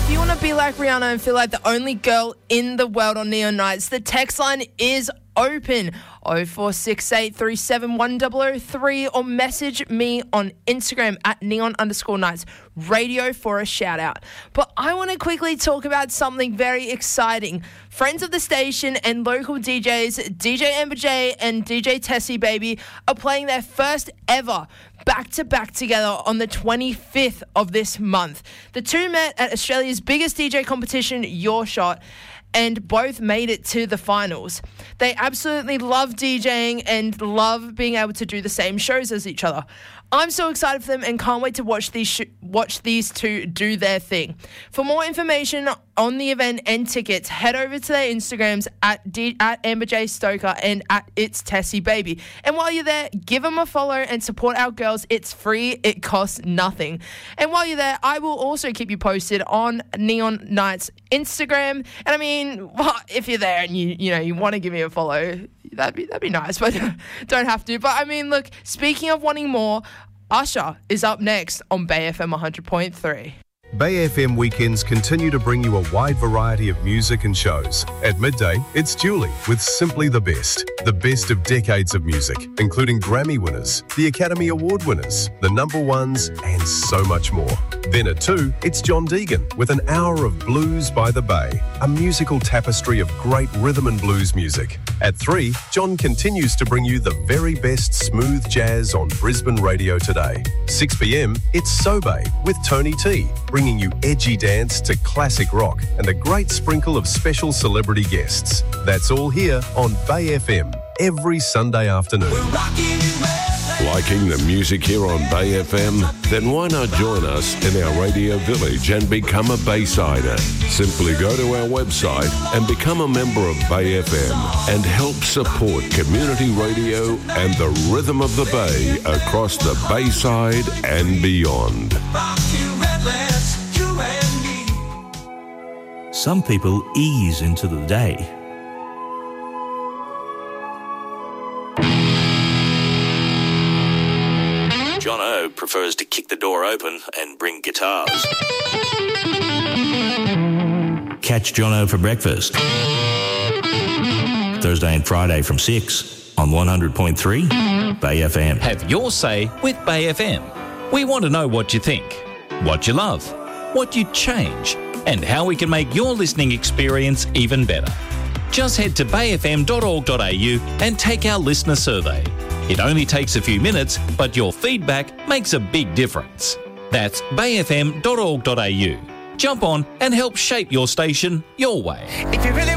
If you want to be like Rihanna and feel like the only girl in the world on Neon Nights, the text line is open 0468371003 or message me on Instagram at neon_nights radio for a shout out. But I want to quickly talk about something very exciting. Friends of the station and local DJs, DJ Amber J and DJ Tessie Baby, are playing their first ever back-to-back together on the 25th of this month. The two met at Australia's biggest DJ competition, Your Shot, and both made it to the finals. They absolutely love DJing and love being able to do the same shows as each other. I'm so excited for them and can't wait to watch these two do their thing. For more information on the event and tickets, head over to their Instagrams at Amber J Stoker and at It's Tessie Baby. And while you're there, give them a follow and support our girls. It's free. It costs nothing. And while you're there, I will also keep you posted on Neon Nights Instagram. And I mean, if you're there and you want to give me a follow, that'd be nice, but don't have to. But I mean, look, speaking of wanting more, Usher is up next on Bay FM 100.3. Bay FM weekends continue to bring you a wide variety of music and shows. At midday, it's Julie with Simply the best of decades of music, including Grammy winners, the Academy Award winners, the number ones, and so much more. Then at 2, it's John Deegan with an hour of Blues by the Bay, a musical tapestry of great rhythm and blues music. At 3, John continues to bring you the very best smooth jazz on Brisbane radio today. 6 p.m, it's Sobe with Tony T, bringing you edgy dance to classic rock and a great sprinkle of special celebrity guests. That's all here on Bay FM every Sunday afternoon. Liking the music here on Bay FM? Then why not join us in our radio village and become a Baysider? Simply go to our website and become a member of Bay FM and help support community radio and the rhythm of the Bay across the Bayside and beyond. Some people ease into the day. John O prefers to kick the door open and bring guitars. Catch John O for breakfast. Thursday and Friday from 6 on 100.3 Bay FM. Have your say with Bay FM. We want to know what you think, what you love, what you'd change, and how we can make your listening experience even better. Just head to bayfm.org.au and take our listener survey. It only takes a few minutes, but your feedback makes a big difference. That's bayfm.org.au. Jump on and help shape your station your way. If you really